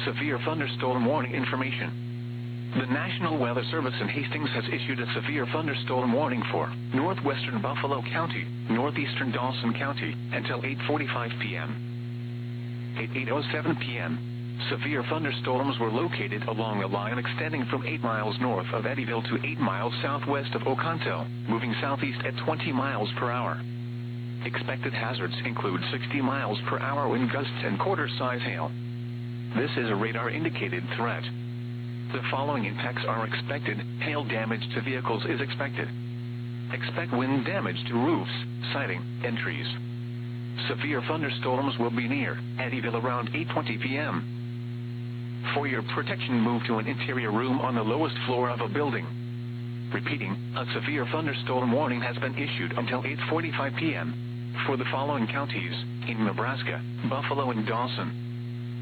severe thunderstorm warning information. The National Weather Service in Hastings has issued a severe thunderstorm warning for northwestern Buffalo County, northeastern Dawson County, until 8:45 p.m. At 8:07 p.m., severe thunderstorms were located along a line extending from 8 miles north of Eddyville to 8 miles southwest of Oconto, moving southeast at 20 miles per hour. Expected hazards include 60 miles per hour wind gusts and quarter-size hail. This is a radar-indicated threat. The following impacts are expected. Hail damage to vehicles is expected. Expect wind damage to roofs, siding, and trees. Severe thunderstorms will be near Eddyville around 8:20 p.m. For your protection, move to an interior room on the lowest floor of a building. Repeating, a severe thunderstorm warning has been issued until 8:45 p.m. for the following counties in Nebraska, Buffalo and Dawson.